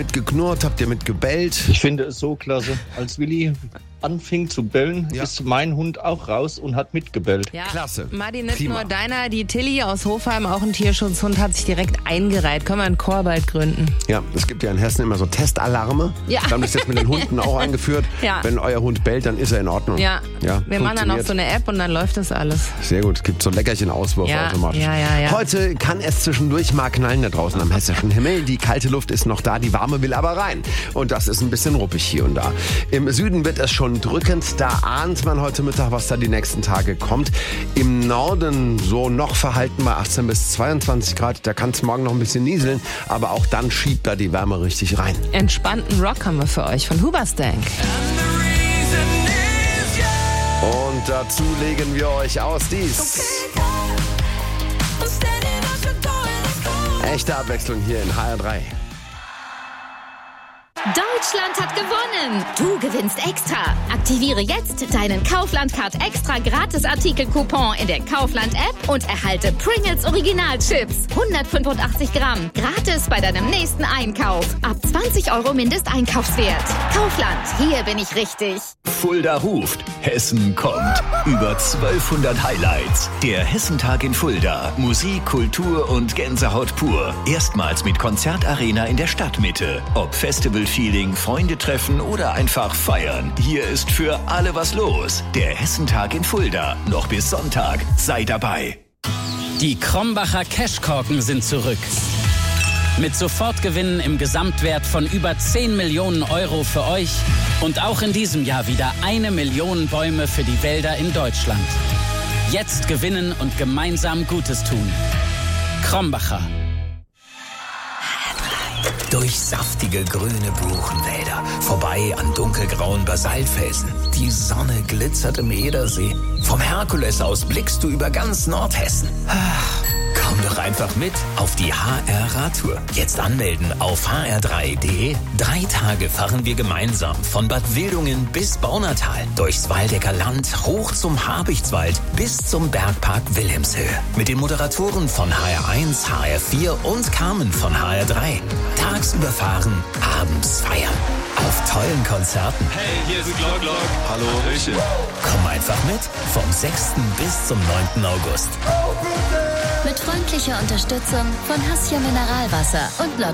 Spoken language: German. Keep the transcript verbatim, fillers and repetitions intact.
mitgeknurrt? Habt ihr mitgebellt? Ich finde es so klasse. Als Willi anfing zu bellen, ja. ist mein Hund auch raus und hat mitgebellt. Ja. Klasse. Martin, nicht Prima. nur deiner, die Tilly aus Hofheim, auch ein Tierschutzhund, hat sich direkt eingereiht. Können wir einen Chor bald gründen? Ja, es gibt ja in Hessen immer so Testalarme. Ja. Wir haben das jetzt mit den Hunden auch eingeführt. Ja. Wenn euer Hund bellt, dann ist er in Ordnung. Ja, ja wir machen dann auch so eine App und dann läuft das alles. Sehr gut, es gibt so Leckerchen-Auswurf Ja, automatisch. ja, ja, ja. Heute kann es zwischendurch mal knallen da draußen am hessischen Himmel. Die kalte Luft ist noch da, die warme will aber rein. Und das ist ein bisschen ruppig hier und da. Im Süden wird es schon drückend, da ahnt man heute Mittag, was da die nächsten Tage kommt. Im Norden so noch verhalten bei achtzehn bis zweiundzwanzig Grad. Da kann es morgen noch ein bisschen nieseln, aber auch dann schiebt da die Wärme richtig rein. Entspannten Rock haben wir für euch von Hoobastank. Und dazu legen wir euch aus dies. Echte Abwechslung hier in H R drei. Deutschland hat gewonnen! Du gewinnst extra. Aktiviere jetzt deinen Kaufland-Card extra Gratis-Artikel-Coupon in der Kaufland-App und erhalte Pringles Original-Chips. hundertfünfundachtzig Gramm. Gratis bei deinem nächsten Einkauf. Ab zwanzig Euro Mindesteinkaufswert. Kaufland, hier bin ich richtig. Fulda ruft. Hessen kommt. Über zwölfhundert Highlights. Der Hessentag in Fulda. Musik, Kultur und Gänsehaut pur. Erstmals mit Konzertarena in der Stadtmitte. Ob Festival-Feeling, Freunde treffen oder einfach feiern. Hier ist für alle was los. Der Hessentag in Fulda. Noch bis Sonntag. Sei dabei. Die Krombacher Cashkorken sind zurück. Mit Sofortgewinnen im Gesamtwert von über zehn Millionen Euro für euch und auch in diesem Jahr wieder eine Million Bäume für die Wälder in Deutschland. Jetzt gewinnen und gemeinsam Gutes tun. Krombacher. Durch saftige grüne Buchenwälder, vorbei an dunkelgrauen Basaltfelsen. Die Sonne glitzert im Edersee. Vom Herkules aus blickst du über ganz Nordhessen. Komm doch einfach mit auf die H R-Radtour. Jetzt anmelden auf h r drei punkt d e. Drei Tage fahren wir gemeinsam von Bad Wildungen bis Baunatal, durchs Waldecker Land, hoch zum Habichtswald bis zum Bergpark Wilhelmshöhe. Mit den Moderatoren von H R eins, H R vier und Carmen von H R drei. Tagsüber fahren, abends feiern. Auf tollen Konzerten. Hey, hier ist Glock Glock. Hallo. Hallöchen. Komm einfach mit vom sechsten bis zum neunten August. Mit freundlicher Unterstützung von Hassia Mineralwasser und Lotto.